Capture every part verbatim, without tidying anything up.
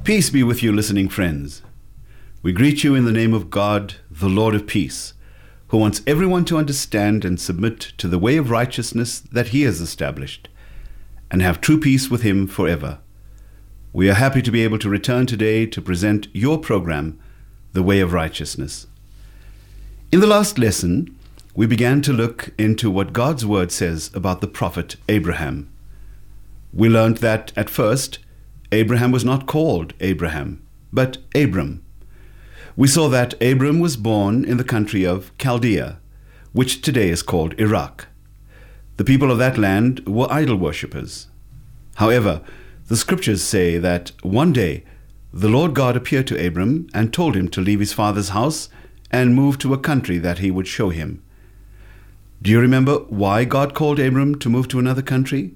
Peace be with you, listening friends. We greet you in the name of God, the Lord of peace, who wants everyone to understand and submit to the way of righteousness that he has established, and have true peace with him forever. We are happy to be able to return today to present your program, The Way of Righteousness. In the last lesson, we began to look into what God's word says about the prophet Abraham. We learned that at first, Abraham was not called Abraham, but Abram. We saw that Abram was born in the country of Chaldea, which today is called Iraq. The people of that land were idol worshippers. However, the scriptures say that one day the Lord God appeared to Abram and told him to leave his father's house and move to a country that he would show him. Do you remember why God called Abram to move to another country?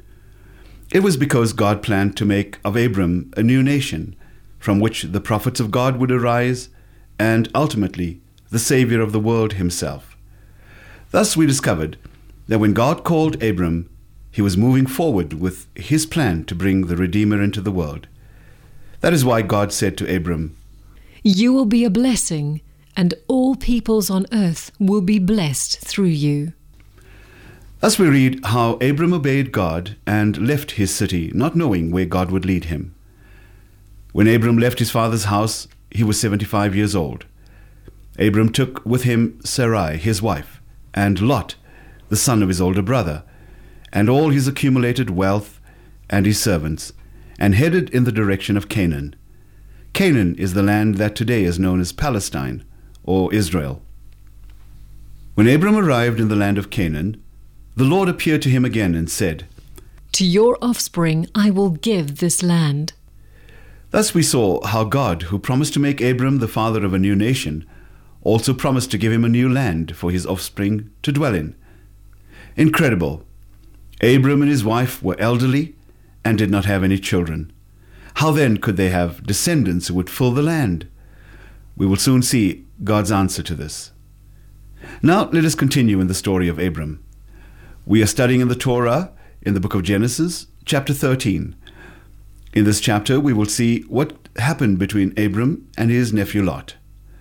It was because God planned to make of Abram a new nation, from which the prophets of God would arise, and ultimately the Savior of the world himself. Thus we discovered that when God called Abram, he was moving forward with his plan to bring the Redeemer into the world. That is why God said to Abram, "You will be a blessing, and all peoples on earth will be blessed through you." Thus we read how Abram obeyed God and left his city, not knowing where God would lead him. When Abram left his father's house, he was seventy-five years old. Abram took with him Sarai, his wife, and Lot, the son of his older brother, and all his accumulated wealth and his servants, and headed in the direction of Canaan. Canaan is the land that today is known as Palestine, or Israel. When Abram arrived in the land of Canaan, the Lord appeared to him again and said, "To your offspring I will give this land." Thus we saw how God, who promised to make Abram the father of a new nation, also promised to give him a new land for his offspring to dwell in. Incredible! Abram and his wife were elderly and did not have any children. How then could they have descendants who would fill the land? We will soon see God's answer to this. Now let us continue in the story of Abram. We are studying in the Torah, in the book of Genesis, chapter thirteen. In this chapter, we will see what happened between Abram and his nephew Lot.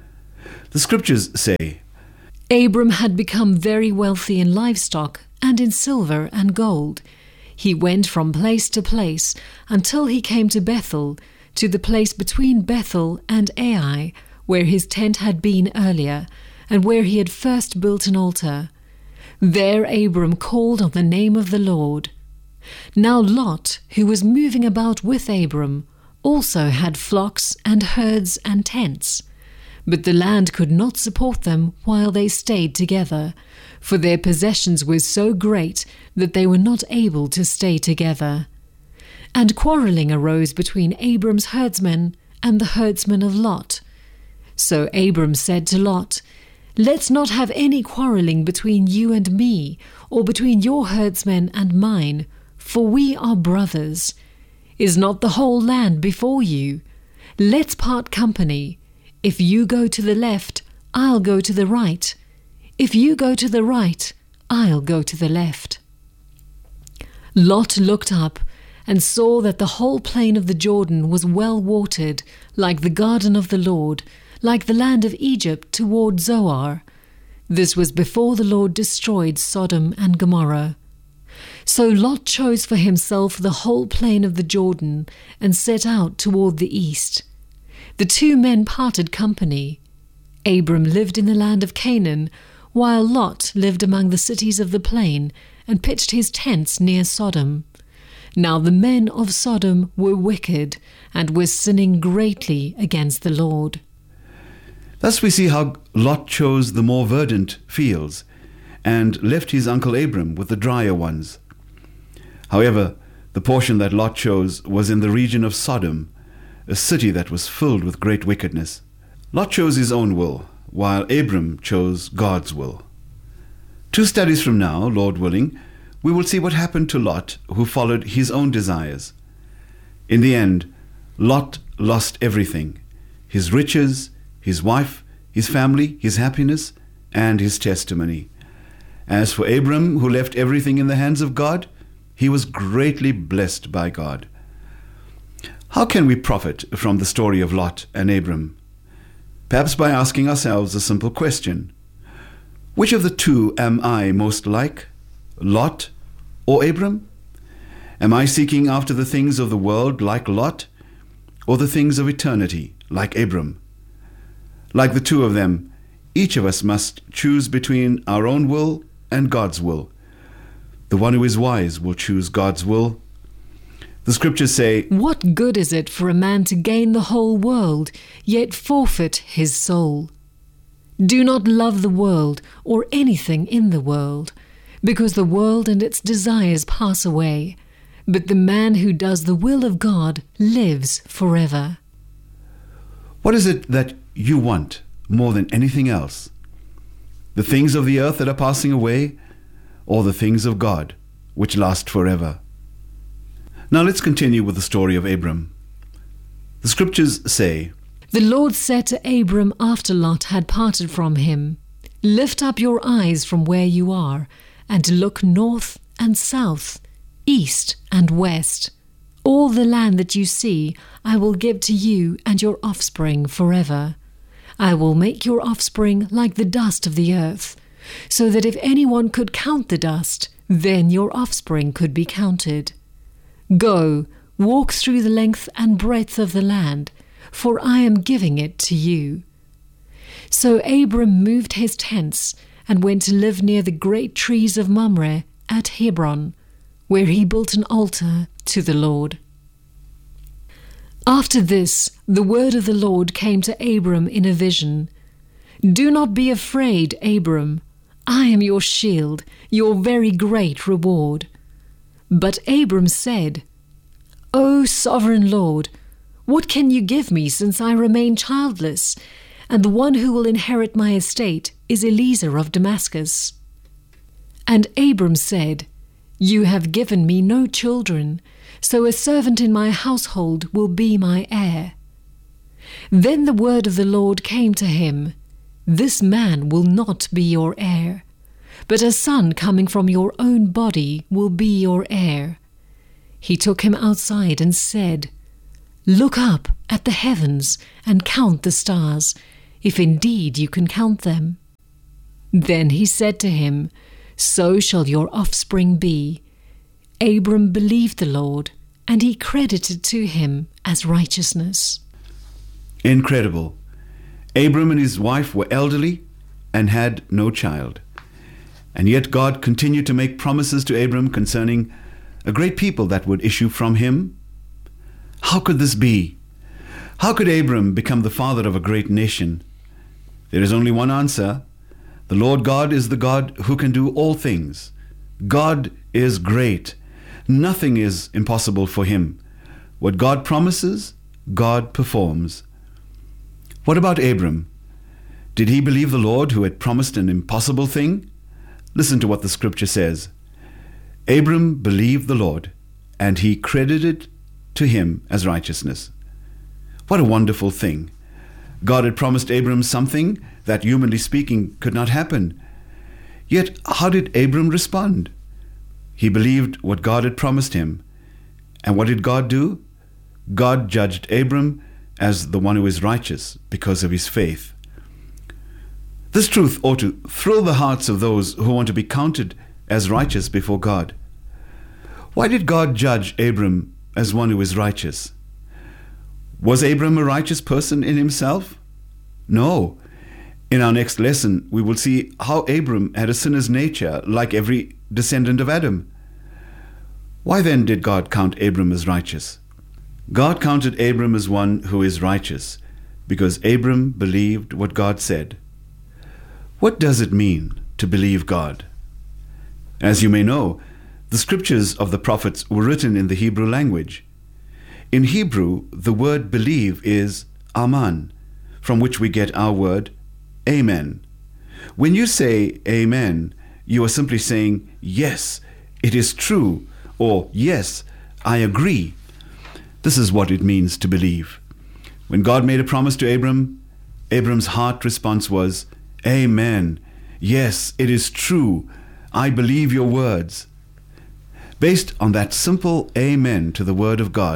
The scriptures say, Abram had become very wealthy in livestock and in silver and gold. He went from place to place until he came to Bethel, to the place between Bethel and Ai, where his tent had been earlier, and where he had first built an altar. There Abram called on the name of the Lord. Now Lot, who was moving about with Abram, also had flocks and herds and tents. But the land could not support them while they stayed together, for their possessions were so great that they were not able to stay together. And quarreling arose between Abram's herdsmen and the herdsmen of Lot. So Abram said to Lot, "Let's not have any quarreling between you and me, or between your herdsmen and mine, for we are brothers. Is not the whole land before you? Let's part company. If you go to the left, I'll go to the right. If you go to the right, I'll go to the left." Lot looked up and saw that the whole plain of the Jordan was well watered, like the garden of the Lord, like the land of Egypt toward Zoar. This was before the Lord destroyed Sodom and Gomorrah. So Lot chose for himself the whole plain of the Jordan and set out toward the east. The two men parted company. Abram lived in the land of Canaan, while Lot lived among the cities of the plain and pitched his tents near Sodom. Now the men of Sodom were wicked and were sinning greatly against the Lord. Thus we see how Lot chose the more verdant fields and left his uncle Abram with the drier ones. However, the portion that Lot chose was in the region of Sodom, a city that was filled with great wickedness. Lot chose his own will, while Abram chose God's will. Two studies from now, Lord willing, we will see what happened to Lot, who followed his own desires. In the end, Lot lost everything: his riches, his wife, his family, his happiness, and his testimony. As for Abram, who left everything in the hands of God, he was greatly blessed by God. How can we profit from the story of Lot and Abram? Perhaps by asking ourselves a simple question. Which of the two am I most like, Lot or Abram? Am I seeking after the things of the world like Lot, or the things of eternity like Abram? Like the two of them, each of us must choose between our own will and God's will. The one who is wise will choose God's will. The scriptures say, "What good is it for a man to gain the whole world, yet forfeit his soul? Do not love the world or anything in the world, because the world and its desires pass away, but the man who does the will of God lives forever." What is it that you want more than anything else? The things of the earth that are passing away, or the things of God, which last forever? Now let's continue with the story of Abram. The scriptures say, "The Lord said to Abram after Lot had parted from him, 'Lift up your eyes from where you are, and look north and south, east and west. All the land that you see I will give to you and your offspring forever. I will make your offspring like the dust of the earth, so that if anyone could count the dust, then your offspring could be counted. Go, walk through the length and breadth of the land, for I am giving it to you.' So Abram moved his tents and went to live near the great trees of Mamre at Hebron, where he built an altar to the Lord. After this, the word of the Lord came to Abram in a vision. 'Do not be afraid, Abram. I am your shield, your very great reward.' But Abram said, 'O sovereign Lord, what can you give me since I remain childless, and the one who will inherit my estate is Eliezer of Damascus?' And Abram said, 'You have given me no children, so a servant in my household will be my heir.' Then the word of the Lord came to him, 'This man will not be your heir, but a son coming from your own body will be your heir.' He took him outside and said, 'Look up at the heavens and count the stars, if indeed you can count them.' Then he said to him, 'So shall your offspring be.' Abram believed the Lord, and he credited to him as righteousness." Incredible. Abram and his wife were elderly and had no child. And yet God continued to make promises to Abram concerning a great people that would issue from him. How could this be? How could Abram become the father of a great nation? There is only one answer. The Lord God is the God who can do all things. God is great. Nothing is impossible for him. What God promises, God performs. What about Abram? Did he believe the Lord who had promised an impossible thing? Listen to what the scripture says. Abram believed the Lord, and he credited to him as righteousness. What a wonderful thing. God had promised Abram something that, humanly speaking, could not happen. Yet how did Abram respond? He believed what God had promised him. And what did God do? God judged Abram as the one who is righteous because of his faith. This truth ought to thrill the hearts of those who want to be counted as righteous before God. Why did God judge Abram as one who is righteous? Was Abram a righteous person in himself? No. In our next lesson, we will see how Abram had a sinner's nature like every descendant of Adam. Why then did God count Abram as righteous? God counted Abram as one who is righteous because Abram believed what God said. What does it mean to believe God? As you may know, the scriptures of the prophets were written in the Hebrew language. In Hebrew, the word believe is aman, from which we get our word amen. When you say amen, you are simply saying, yes, it is true, or yes, I agree. This is what it means to believe. When God made a promise to Abram, Abram's heart response was, amen. Yes, it is true. I believe your words. Based on that simple amen to the word of God,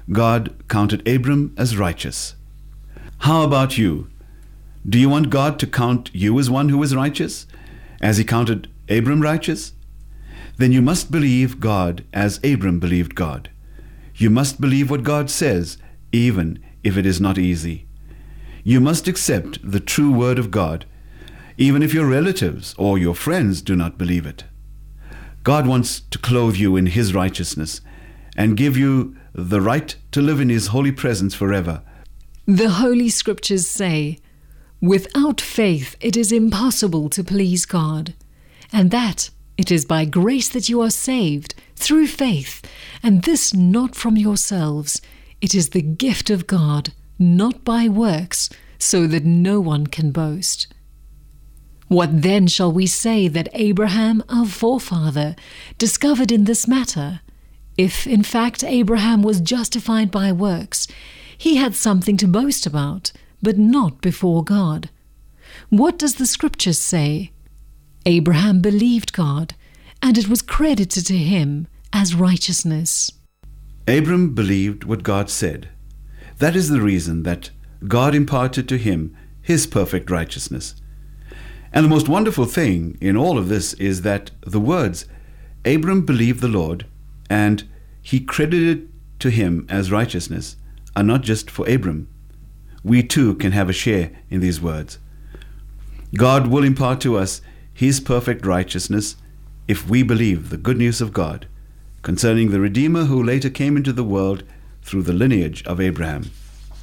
God counted Abram as righteous. How about you? Do you want God to count you as one who is righteous, as he counted Abram righteous? Then you must believe God as Abram believed God. You must believe what God says, even if it is not easy. You must accept the true word of God, even if your relatives or your friends do not believe it. God wants to clothe you in his righteousness and give you the right to live in his holy presence forever. The Holy Scriptures say, "Without faith it is impossible to please God," and that it is by grace that you are saved, through faith, and this not from yourselves. It is the gift of God, not by works, so that no one can boast. What then shall we say that Abraham, our forefather, discovered in this matter? If, in fact, Abraham was justified by works, he had something to boast about, but not before God. What does the Scriptures say? Abraham believed God, and it was credited to him as righteousness. Abram believed what God said. That is the reason that God imparted to him his perfect righteousness. And the most wonderful thing in all of this is that the words, Abram believed the Lord, and he credited to him as righteousness, are not just for Abram. We too can have a share in these words. God will impart to us his perfect righteousness if we believe the good news of God concerning the Redeemer who later came into the world through the lineage of Abraham.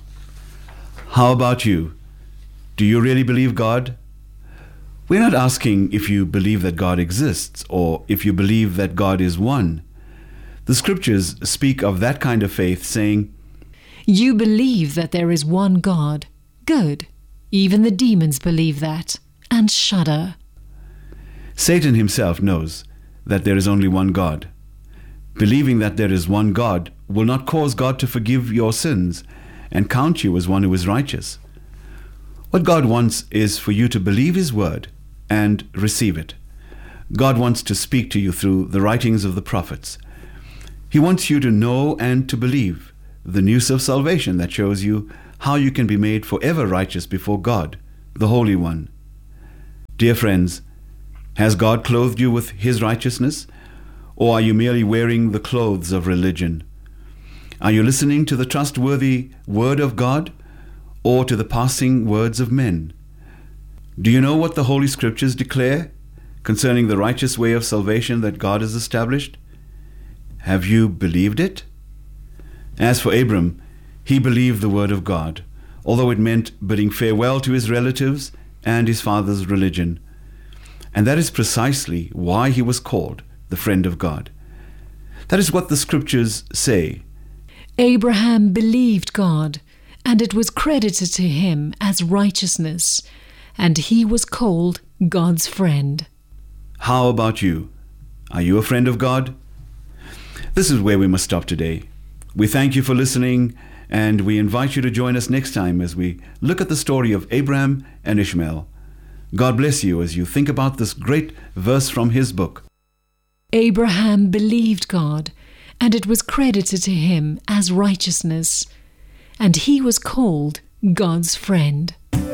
How about you? Do you really believe God? We're not asking if you believe that God exists or if you believe that God is one. The Scriptures speak of that kind of faith, saying, "You believe that there is one God. Good. Even the demons believe that, and shudder." Satan himself knows that there is only one God. Believing that there is one God will not cause God to forgive your sins and count you as one who is righteous. What God wants is for you to believe his word and receive it. God wants to speak to you through the writings of the prophets. He wants you to know and to believe the news of salvation that shows you how you can be made forever righteous before God, the Holy One. Dear friends, has God clothed you with his righteousness, or are you merely wearing the clothes of religion? Are you listening to the trustworthy word of God, or to the passing words of men? Do you know what the Holy Scriptures declare concerning the righteous way of salvation that God has established? Have you believed it? As for Abram, he believed the word of God, although it meant bidding farewell to his relatives and his father's religion. And that is precisely why he was called the friend of God. That is what the Scriptures say. Abraham believed God, and it was credited to him as righteousness, and he was called God's friend. How about you? Are you a friend of God? This is where we must stop today. We thank you for listening, and we invite you to join us next time as we look at the story of Abraham and Ishmael. God bless you as you think about this great verse from his book. Abraham believed God, and it was credited to him as righteousness, and he was called God's friend.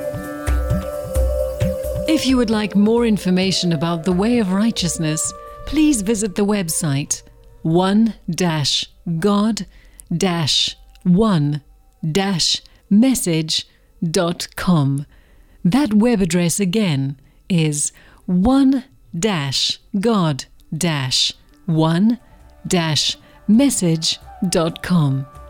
If you would like more information about the way of righteousness, please visit the website one dash god dash one dash message dot com. That web address again is one dash god dash one dash message dot com.